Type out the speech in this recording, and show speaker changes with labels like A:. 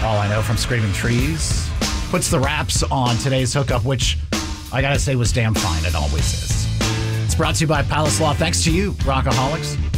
A: All I Know from Screaming Trees puts the wraps on today's hookup, which I gotta say was damn fine. It always is. It's brought to you by Palace Law. Thanks to you, Rockaholics.